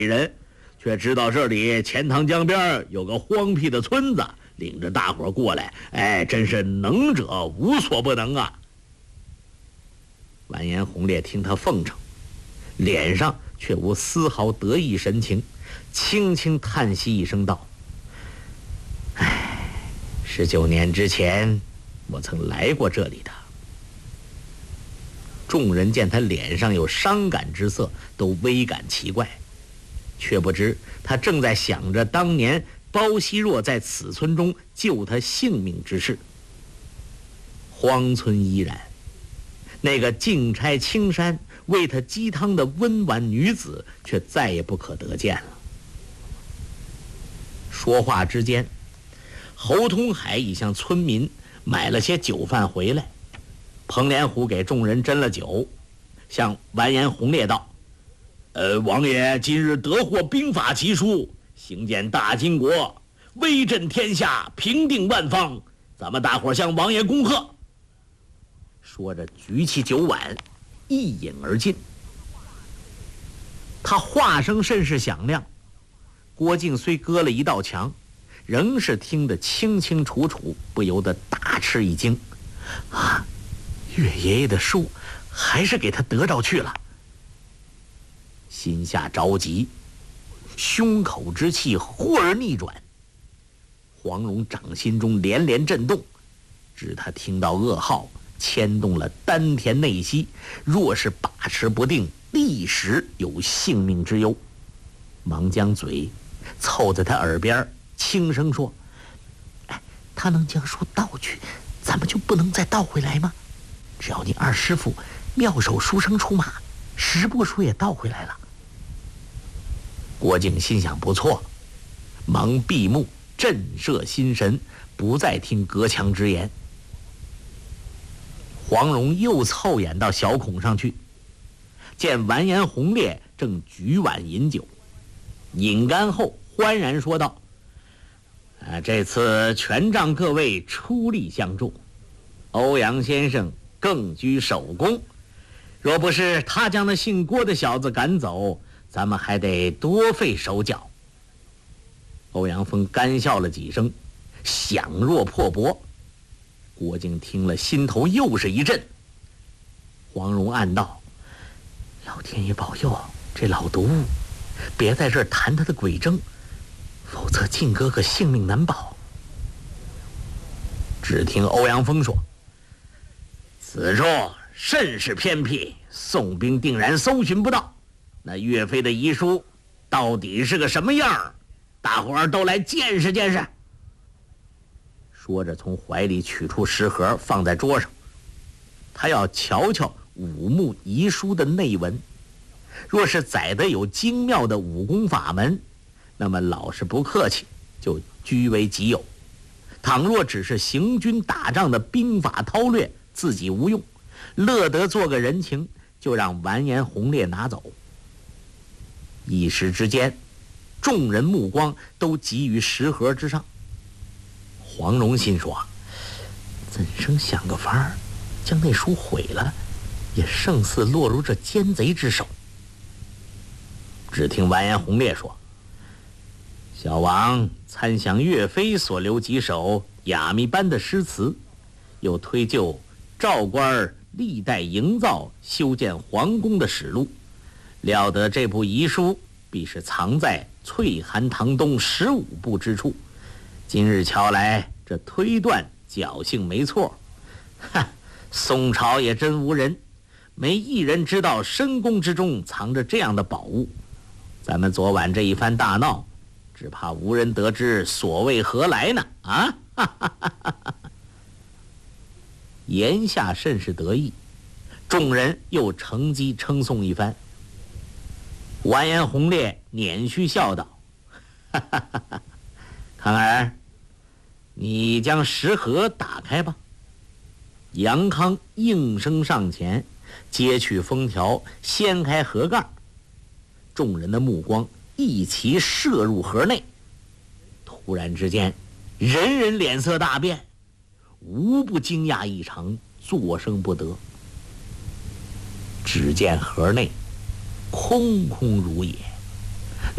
人，却知道这里钱塘江边有个荒僻的村子，领着大伙过来，真是能者无所不能啊！完颜洪烈听他奉承，脸上却无丝毫得意神情，轻轻叹息一声道：“19年之前，我曾来过这里的。”众人见他脸上有伤感之色，都微感奇怪，却不知他正在想着当年包惜若在此村中救他性命之事。荒村依然，那个静差青山为他鸡汤的温婉女子却再也不可得见了。说话之间，侯通海已向村民买了些酒饭回来。彭连虎给众人斟了酒，向完颜洪烈道：“王爷今日得获兵法奇书，行见大金国，威震天下，平定万方，咱们大伙向王爷恭贺。”说着举起酒碗，一饮而尽。他话声甚是响亮，郭靖虽隔了一道墙，仍是听得清清楚楚，不由得大吃一惊。岳爷爷的书还是给他得着去了，心下着急，胸口之气忽而逆转。黄蓉掌心中连连震动，知他听到噩耗，牵动了丹田内息，若是把持不定，立时有性命之忧。忙将嘴凑在他耳边轻声说：“他能将书倒去，咱们就不能再倒回来吗？只要你二师父妙手书生出马，十部书也倒回来了。”郭靖心想不错，忙闭目震慑心神，不再听隔墙之言。黄蓉又凑眼到小孔上去，见完颜洪烈正举碗饮酒，饮干后欢然说道：“这次全仗各位出力相助，欧阳先生更居首功，若不是他将那姓郭的小子赶走，咱们还得多费手脚。”欧阳锋干笑了几声，响若破钵。郭靖听了，心头又是一震。黄蓉暗道：“老天爷保佑这老毒物别在这儿谈他的鬼争，否则靖哥哥性命难保。”只听欧阳锋说：“此处甚是偏僻，宋兵定然搜寻不到。那岳飞的遗书到底是个什么样？大伙儿都来见识见识。”说着从怀里取出食盒放在桌上，他要瞧瞧武穆遗书的内文。若是载得有精妙的武功法门，那么老是不客气，就据为己有；倘若只是行军打仗的兵法韬略，自己无用，乐得做个人情，就让完颜洪烈拿走。一时之间，众人目光都集于食盒之上。黄蓉心说：“怎生想个法儿，将那书毁了，也胜似落入这奸贼之手。”只听完颜洪烈说：“小王参详岳飞所留几首雅密般的诗词，又推究赵官历代营造修建皇宫的史录，料得这部遗书必是藏在翠寒堂东15部之处。今日瞧来，这推断侥幸没错。宋朝也真无人，没一人知道深宫之中藏着这样的宝物。咱们昨晚这一番大闹，只怕无人得知所谓何来呢？”言下甚是得意，众人又乘机称颂一番。完颜洪烈捻须笑道：“康儿，你将食盒打开吧。”杨康应声上前，揭去封条，掀开盒盖。众人的目光一齐射入盒内。突然之间，人人脸色大变，无不惊讶异常，作声不得。只见盒内空空如也。